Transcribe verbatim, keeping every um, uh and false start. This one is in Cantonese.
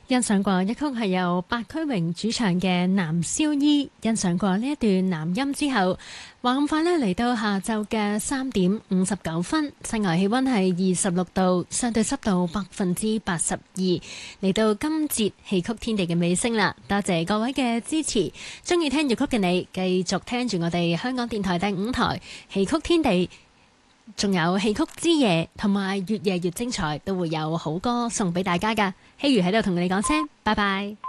欣賞過一曲係由白駒榮主唱嘅《男燒衣》，欣賞過呢一段男音之後，話咁快呢嚟到下晝嘅三點五十九分，室外氣溫係二十六度，相對濕度百分之八十二，嚟到今節戲曲天地嘅尾聲啦。多謝各位嘅支持，中意聽粵曲嘅你，繼續聽住我哋香港電台第五台戲曲天地。仲有戲曲之夜同埋越夜越精彩，都會有好歌送俾大家噶。希如喺度同你講聲拜拜。